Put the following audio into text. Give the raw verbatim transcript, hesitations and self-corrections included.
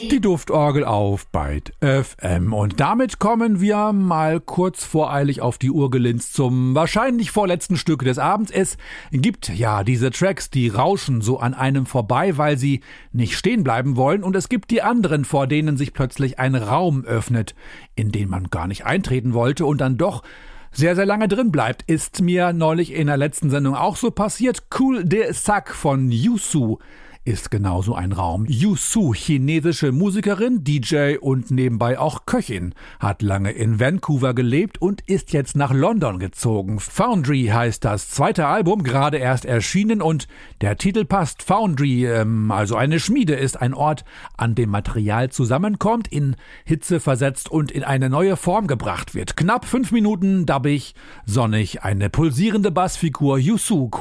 Die Duftorgel auf Byte F M. Und damit kommen wir mal kurz voreilig auf die Uhr gelinst zum wahrscheinlich vorletzten Stück des Abends. Es gibt ja diese Tracks, die rauschen so an einem vorbei, weil sie nicht stehen bleiben wollen. Und es gibt die anderen, vor denen sich plötzlich ein Raum öffnet, in den man gar nicht eintreten wollte und dann doch sehr, sehr lange drin bleibt. Ist mir neulich in der letzten Sendung auch so passiert. Cool de Sac von Yusu ist genauso ein Raum. Yusu, chinesische Musikerin, D J und nebenbei auch Köchin, hat lange in Vancouver gelebt und ist jetzt nach London gezogen. Foundry heißt das zweite Album, gerade erst erschienen und der Titel passt. Foundry, ähm, also eine Schmiede, ist ein Ort, an dem Material zusammenkommt, in Hitze versetzt und in eine neue Form gebracht wird. Knapp fünf Minuten, dabbig, sonnig, eine pulsierende Bassfigur, Yusu.